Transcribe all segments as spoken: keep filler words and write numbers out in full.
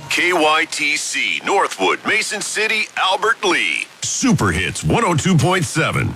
K Y T C, Northwood, Mason City, Albert Lee. Super Hits one oh two point seven.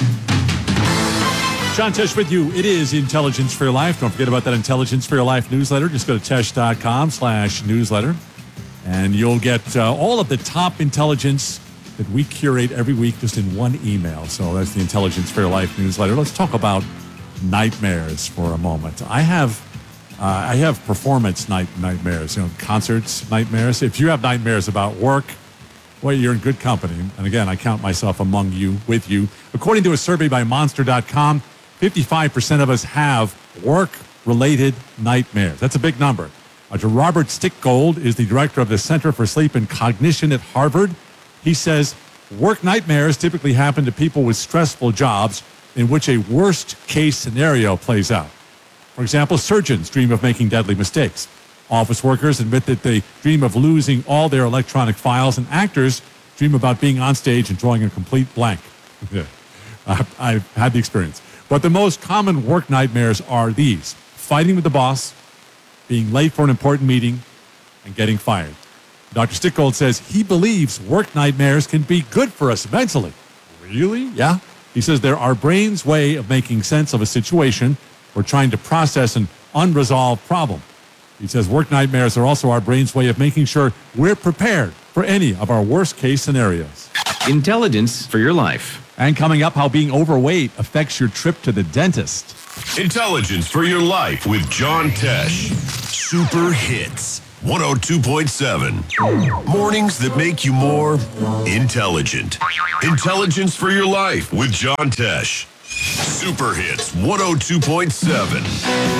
John Tesh with you. It is Intelligence for Your Life. Don't forget about that Intelligence for Your Life newsletter. Just go to tesh.com slash newsletter, and you'll get uh, all of the top intelligence that we curate every week just in one email. So that's the Intelligence for Your Life newsletter. Let's talk about nightmares for a moment. I have uh, I have performance night nightmares, you know, concerts nightmares. If you have nightmares about work, well, you're in good company. And again, I count myself among you, with you. According to a survey by Monster dot com, fifty-five percent of us have work-related nightmares. That's a big number. Doctor Robert Stickgold is the director of the Center for Sleep and Cognition at Harvard. He says work nightmares typically happen to people with stressful jobs in which a worst-case scenario plays out. For example, surgeons dream of making deadly mistakes. Office workers admit that they dream of losing all their electronic files, and actors dream about being on stage and drawing a complete blank. Yeah, I've, I've had the experience. But the most common work nightmares are these: fighting with the boss, being late for an important meeting, and getting fired. Doctor Stickgold says he believes work nightmares can be good for us mentally. Really? Yeah. He says they're our brain's way of making sense of a situation or trying to process an unresolved problem. He says work nightmares are also our brain's way of making sure we're prepared for any of our worst-case scenarios. Intelligence for Your Life. And coming up, how being overweight affects your trip to the dentist. Intelligence for Your Life with John Tesh. Super Hits one oh two point seven. Mornings that make you more intelligent. Intelligence for Your Life with John Tesh. Super Hits one oh two point seven.